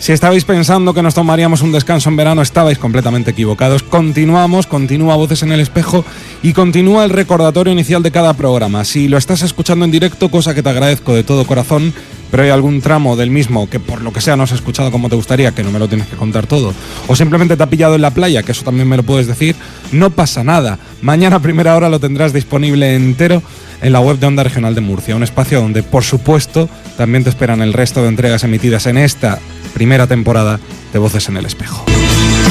Si estabais pensando que nos tomaríamos un descanso en verano, estabais completamente equivocados. Continuamos, continúa Voces en el Espejo y continúa el recordatorio inicial de cada programa. Si lo estás escuchando en directo, cosa que te agradezco de todo corazón, pero hay algún tramo del mismo que por lo que sea no has escuchado como te gustaría, que no me lo tienes que contar todo, o simplemente te ha pillado en la playa, que eso también me lo puedes decir, no pasa nada. Mañana a primera hora lo tendrás disponible entero en la web de Onda Regional de Murcia, un espacio donde, por supuesto, también te esperan el resto de entregas emitidas en esta primera temporada de Voces en el Espejo.